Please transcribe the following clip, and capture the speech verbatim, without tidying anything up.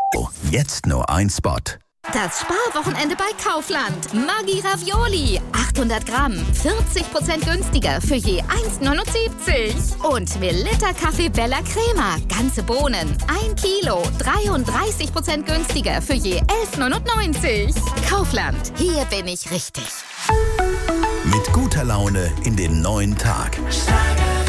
Jetzt nur ein Spot. Das Sparwochenende bei Kaufland. Maggi Ravioli. achthundert Gramm. vierzig Prozent günstiger für je eins neunundsiebzig. Und Melitta Kaffee Bella Crema. Ganze Bohnen. ein Kilo. dreiunddreißig Prozent günstiger für je elf neunundneunzig. Kaufland. Hier bin ich richtig. Mit guter Laune in den neuen Tag.